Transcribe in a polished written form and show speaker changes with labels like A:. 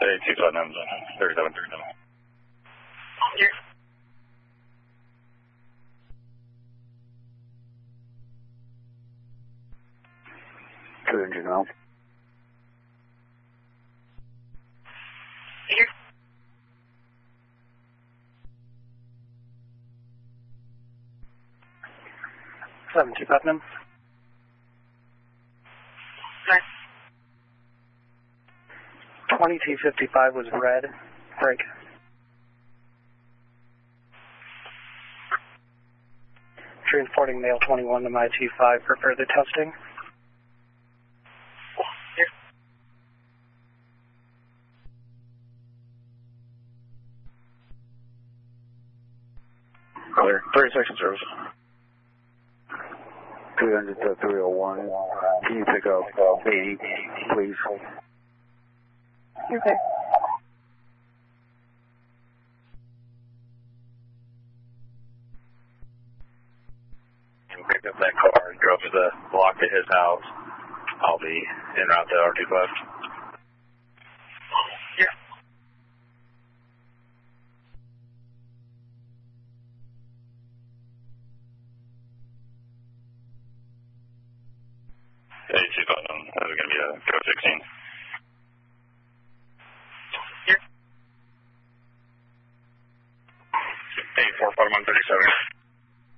A: 2 Putnam, 3737.
B: Here.
C: True engine now.
B: Here.
D: 72 Putnam.
B: Right.
D: 2255 was red. Break. Transporting male 21 to my 25 for further testing.
B: Here.
A: Clear. 30-section service.
C: 300 to 301. Can you pick up 80, please?
E: Okay.
A: And picked up that car and drove to the block to his house. I'll be en route to R25.